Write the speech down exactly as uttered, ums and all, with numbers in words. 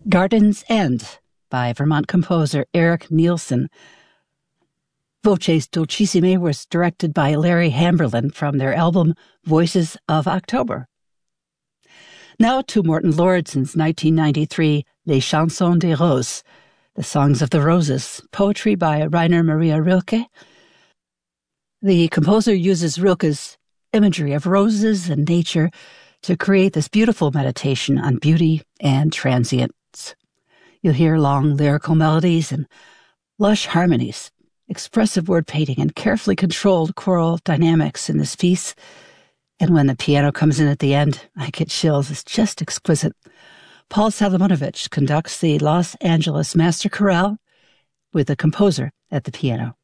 Garden's End by Vermont composer Eric Nielsen. Voces Dolcissime was directed by Larry Hamberlin from their album Voices of October. Now to Morton Lauridsen's nineteen ninety-three Les Chansons des Roses, The Songs of the Roses, poetry by Rainer Maria Rilke. The composer uses Rilke's imagery of roses and nature to create this beautiful meditation on beauty and transience. You'll hear long lyrical melodies and lush harmonies, expressive word painting, and carefully controlled choral dynamics in this piece. And when the piano comes in at the end, I get chills. It's just exquisite. Paul Salomonovich conducts the Los Angeles Master Chorale with the composer at the piano.